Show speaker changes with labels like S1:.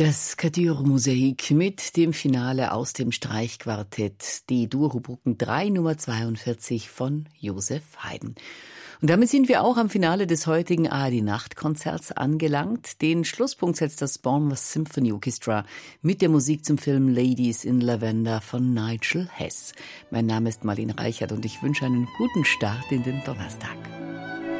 S1: Das Kadür-Mosaik mit dem Finale aus dem Streichquartett D-Dur Oboken 3 Nummer 42 von Joseph Haydn. Und damit sind wir auch am Finale des heutigen ARD-Nachtkonzerts angelangt. Den Schlusspunkt setzt das Bournemouth Symphony Orchestra mit der Musik zum Film Ladies in Lavender von Nigel Hess. Mein Name ist Marlene Reichert und ich wünsche einen guten Start in den Donnerstag.